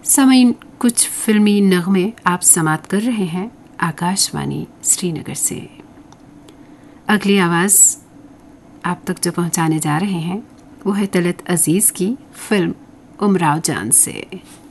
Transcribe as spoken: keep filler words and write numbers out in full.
सामीन, कुछ फिल्मी नगमे आप समाप्त कर रहे हैं आकाशवाणी श्रीनगर से। अगली आवाज़ आप तक जो पहुंचाने जा रहे हैं वो है तलत अजीज़ की फिल्म उमराव जान से।